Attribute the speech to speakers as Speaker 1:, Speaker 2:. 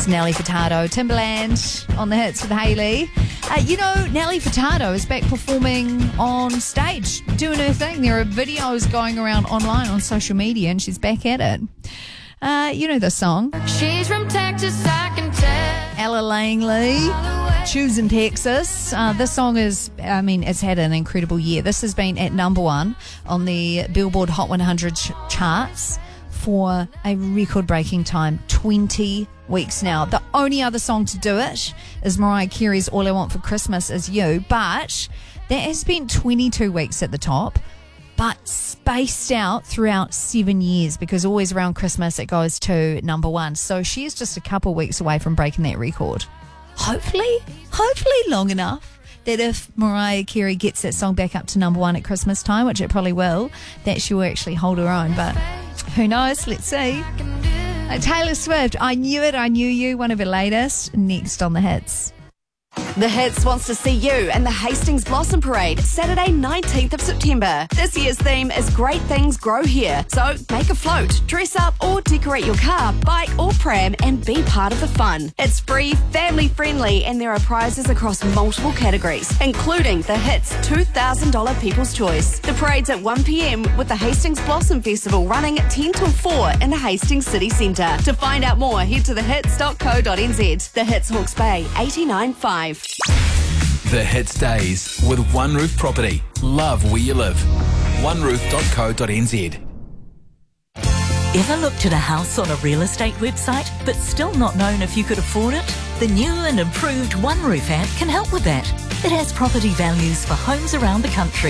Speaker 1: That's Nelly Furtado. Timberland on the hits with Hayley. Nelly Furtado is back performing on stage, doing her thing. There are videos going around online on social media, and she's back at it. You know the song.
Speaker 2: She's from Texas, I can tell.
Speaker 1: Ella Langley, Choosing Texas. This song it's had an incredible year. This has been at number one on the Billboard Hot 100 charts for a record-breaking time, 20 weeks now. The only other song to do it is Mariah Carey's All I Want for Christmas Is You, but that has spent 22 weeks at the top, but spaced out throughout 7 years, because always around Christmas it goes to number one. So she is just a couple weeks away from breaking that record. Hopefully long enough that if Mariah Carey gets that song back up to number one at Christmas time, which it probably will, that she will actually hold her own. But who knows? Let's see. Taylor Swift, I Knew It, I Knew You, one of her latest, next on the hits.
Speaker 3: The Hits wants to see you in the Hastings Blossom Parade, Saturday 19th of September. This year's theme is Great Things Grow Here. So make a float, dress up or decorate your car, bike or pram and be part of the fun. It's free, family friendly, and there are prizes across multiple categories, including the Hits $2,000 People's Choice. The parade's at 1 p.m. with the Hastings Blossom Festival running 10 till 4 in the Hastings City Centre. To find out more, head to thehits.co.nz. The Hits Hawke's Bay, 89.5.
Speaker 4: The Hits Days with One Roof Property. Love where you live. oneroof.co.nz.
Speaker 5: Ever looked at a house on a real estate website but still not known if you could afford it? The new and improved One Roof app can help with that. It has property values for homes around the country.